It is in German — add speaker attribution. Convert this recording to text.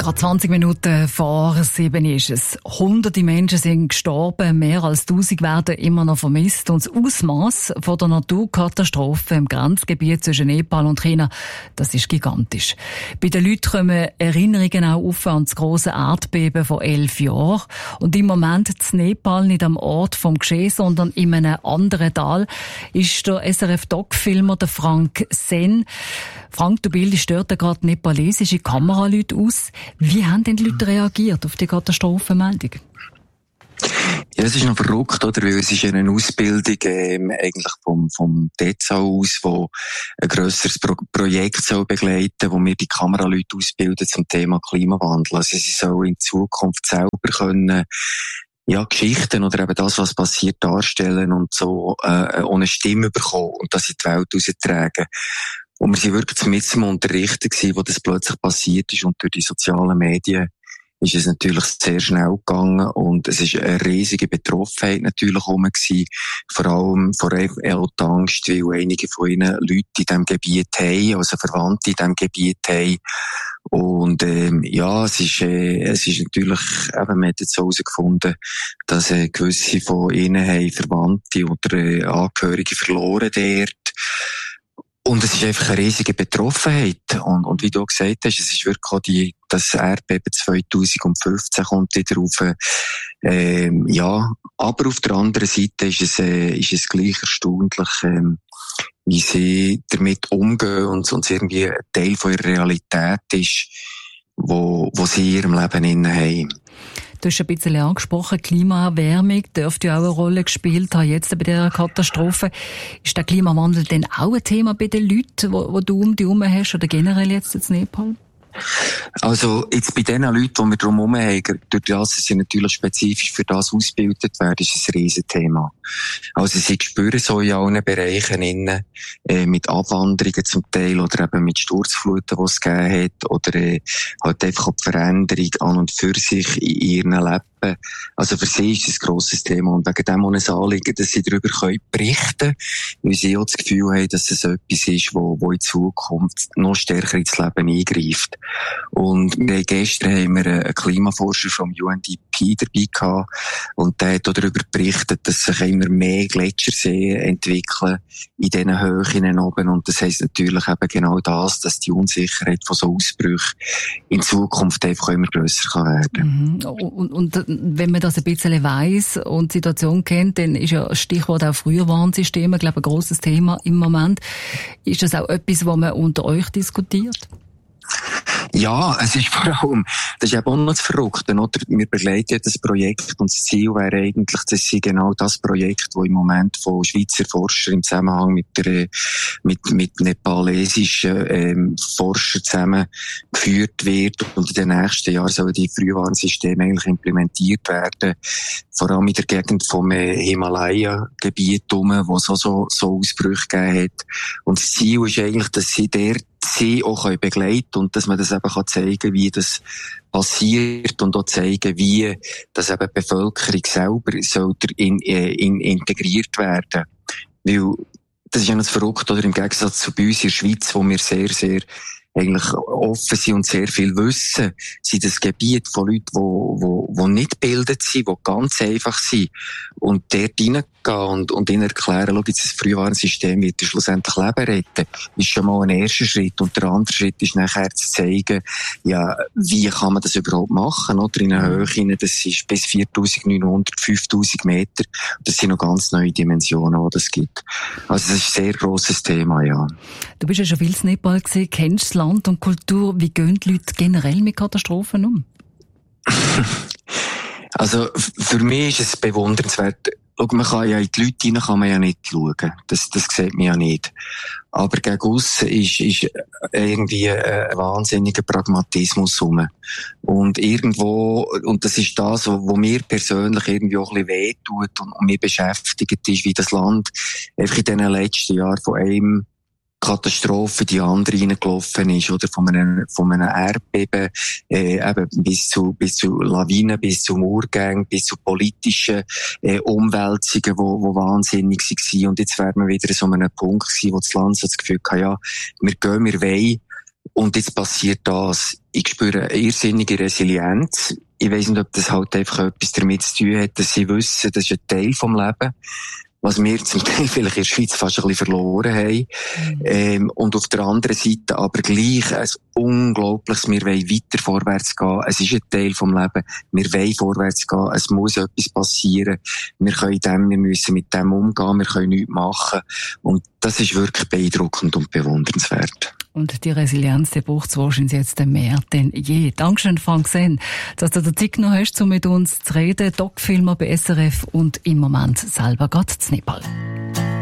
Speaker 1: Gerade 20 Minuten vor 7 ist es. Hunderte Menschen sind gestorben, mehr als 1000 werden immer noch vermisst. Und das Ausmaß von der Naturkatastrophe im Grenzgebiet zwischen Nepal und China, das ist gigantisch. Bei den Leuten kommen Erinnerungen auch auf an das grosse Erdbeben vor 11 Jahren. Und im Moment in Nepal nicht am Ort vom Geschehen, sondern in einem anderen Tal ist der SRF-Doc-Filmer, der Frank Sen. Frank, du bildest dort gerade nepalesische Kameraleute aus. Wie haben denn die Leute reagiert auf die Katastrophenmeldung?
Speaker 2: Ja, es ist noch verrückt, oder? Weil es ist eine Ausbildung, eigentlich vom DEZA aus, wo ein grösseres Projekt soll begleiten, wo wir die Kameraleute ausbilden zum Thema Klimawandel. Also sie sollen in Zukunft selber können, ja, Geschichten oder eben das, was passiert, darstellen und so, ohne Stimme bekommen und das in die Welt raustragen. Und wir sind wirklich mit zum Unterrichten gewesen, wo das plötzlich passiert ist, und durch die sozialen Medien ist es natürlich sehr schnell gegangen und es ist eine riesige Betroffenheit natürlich herum gewesen, vor allem vor allem die Angst, weil einige von ihnen Leute in diesem Gebiet haben, also Verwandte in diesem Gebiet haben. Und ja, es ist natürlich, eben, man hat jetzt so herausgefunden, dass gewisse von ihnen haben Verwandte oder Angehörige verloren dort. Und es ist einfach eine riesige Betroffenheit. Und wie du gesagt hast, es ist wirklich auch das Erdbeben 2015 kommt wieder rauf. Ja, aber auf der anderen Seite ist es gleich erstaunlich, wie sie damit umgehen und es irgendwie ein Teil von ihrer Realität ist, wo sie in ihrem Leben inne haben.
Speaker 1: Du hast ein bisschen angesprochen, Klimaerwärmung dürfte ja auch eine Rolle gespielt haben, jetzt bei dieser Katastrophe. Ist der Klimawandel denn auch ein Thema bei den Leuten, wo du um dich herum hast, oder generell jetzt in Nepal?
Speaker 2: Also, jetzt bei den Leuten, die wir drumherum haben, durch das sie natürlich spezifisch für das ausgebildet werden, ist es ein Riesenthema. Also, sie spüren so in allen Bereichen innen, mit Abwanderungen zum Teil, oder eben mit Sturzfluten, die es gegeben hat, oder, halt einfach die Veränderung an und für sich in ihren Leben. Also, für sie ist es ein grosses Thema, und wegen dem auch ein Anliegen, dass sie darüber berichten können, weil sie auch das Gefühl haben, dass es etwas ist, wo in Zukunft noch stärker ins Leben eingreift. Und gestern haben wir einen Klimaforscher vom UNDP dabei gehabt, und der hat auch darüber berichtet, dass sich immer mehr Gletscherseen entwickeln in diesen Höhen oben, und das heisst natürlich eben genau das, dass die Unsicherheit von so Ausbrüchen in Zukunft einfach immer grösser werden kann.
Speaker 1: Und wenn man das ein bisschen weiss und die Situation kennt, dann ist ja Stichwort auch Frühwarnsysteme, glaube ich, ein grosses Thema im Moment. Ist das auch etwas, was man unter euch diskutiert?
Speaker 2: Ja, es ist vor allem, das ist eben auch noch das Verrückte, oder? Wir begleiten das Projekt, und das Ziel wäre eigentlich, dass sie genau das Projekt, das im Moment von Schweizer Forschern im Zusammenhang mit nepalesischen Forschern zusammen geführt wird, und in den nächsten Jahren sollen die Frühwarnsysteme eigentlich implementiert werden, vor allem in der Gegend vom Himalaya-Gebiet wo es auch so Ausbrüche gegeben hat. Und das Ziel ist eigentlich, dass sie auch begleiten können, und dass man das eben zeigen kann, wie das passiert, und auch zeigen, wie das eben die Bevölkerung selber sollte integriert werden. Weil das ist ja das Verrückte, oder? Im Gegensatz zu bei uns in der Schweiz, wo wir sehr, sehr eigentlich offen sind und sehr viel wissen, sind das Gebiet von Leuten, die nicht gebildet sind, die ganz einfach sind, und dort reingehen und ihnen erklären, schau, jetzt das Frühwarnsystem wird schlussendlich Leben retten, ist schon mal ein erster Schritt. Und der andere Schritt ist nachher zu zeigen, ja, wie kann man das überhaupt machen, oder? In einer Höhe, das ist bis 4.900, 5.000 Meter. Das sind noch ganz neue Dimensionen, die das gibt. Also das ist ein sehr grosses Thema, ja.
Speaker 1: Du bist ja schon viel in Nepal gewesen, kennst das Land und Kultur. Wie gehen die Leute generell mit Katastrophen um?
Speaker 2: Also, für mich ist es bewundernswert. Schau, man kann ja in die Leute hinein kann man ja nicht schauen. Das sieht man ja nicht. Aber gegen aussen ist irgendwie ein wahnsinniger Pragmatismus rum. Und irgendwo, und das ist das, wo mir persönlich irgendwie auch ein bisschen wehtut und mich beschäftigt, ist, wie das Land einfach in diesen letzten Jahren von einem Katastrophe die andere reingelaufen ist, oder von einem Erdbeben, eben bis zu Lawinen, bis zu Murgängen, bis zu politischen Umwälzungen, wo wahnsinnig waren. Und jetzt wären wir wieder so an einem Punkt gewesen, wo das Land so das Gefühl hatte, ja, wir wollen, Und jetzt passiert das. Ich spüre eine irrsinnige Resilienz. Ich weiss nicht, ob das halt einfach etwas damit zu tun hat, dass sie wissen, das ist ein Teil vom Leben, was wir zum Teil vielleicht in der Schweiz fast ein bisschen verloren haben. Und auf der anderen Seite aber gleich ein unglaubliches, wir wollen weiter vorwärts gehen. Es ist ein Teil vom Leben. Wir wollen vorwärts gehen. Es muss etwas passieren. Wir müssen mit dem umgehen. Wir können nichts machen. Und das ist wirklich beeindruckend und bewundernswert.
Speaker 1: Und die Resilienz, die braucht es wahrscheinlich jetzt mehr denn je. Dankeschön, Frank Senn, dass du den Zeit genommen hast, um mit uns zu reden. Doc-Filmer bei SRF und im Moment selber gerade zu Nepal.